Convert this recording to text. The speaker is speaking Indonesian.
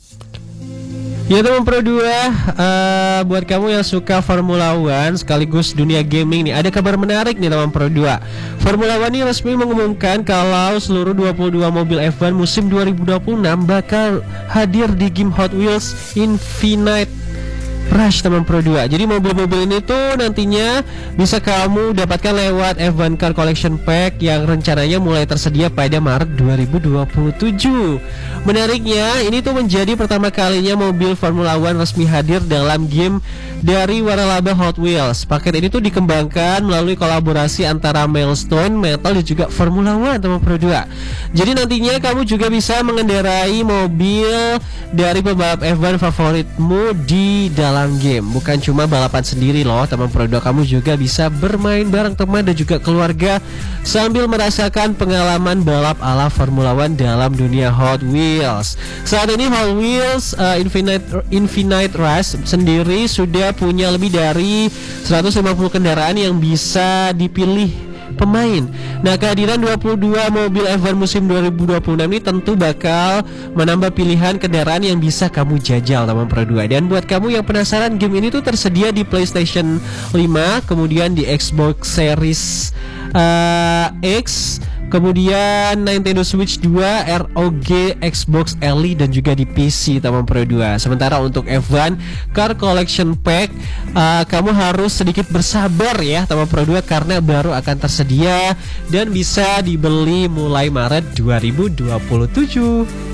Ya teman Pro 2, buat kamu yang suka Formula One sekaligus dunia gaming nih, ada kabar menarik nih teman Pro 2. Formula One ini resmi mengumumkan kalau seluruh 22 mobil F1 musim 2026 bakal hadir di game Hot Wheels Infinite Rush teman Pro 2. Jadi mobil-mobil ini tuh nantinya bisa kamu dapatkan lewat F1 Car Collection Pack yang rencananya mulai tersedia pada Maret 2027. Menariknya, ini tuh menjadi pertama kalinya mobil Formula One resmi hadir dalam game dari waralaba Hot Wheels. Paket ini tuh dikembangkan melalui kolaborasi antara Milestone, Metal dan juga Formula One teman Pro 2. Jadi nantinya kamu juga bisa mengendarai mobil dari pembalap F1 favoritmu di dalam game. Bukan cuma balapan sendiri loh teman Pro 2, kamu juga bisa bermain bareng teman dan juga keluarga sambil merasakan pengalaman balap ala Formula One dalam dunia Hot Wheels. Saat ini Hot Wheels Infinite Rush sendiri sudah punya lebih dari 150 kendaraan yang bisa dipilih pemain. Nah, kehadiran 22 mobil F1 musim 2026 ini tentu bakal menambah pilihan kendaraan yang bisa kamu jajal teman Pro 2. Dan buat kamu yang penasaran, game ini tuh tersedia di PlayStation 5, kemudian di Xbox Series X, kemudian Nintendo Switch 2, ROG, Xbox Elite dan juga di PC teman Pro 2. Sementara untuk F1 Car Collection Pack, kamu harus sedikit bersabar ya teman Pro 2 karena baru akan tersedia dan bisa dibeli mulai Maret 2027.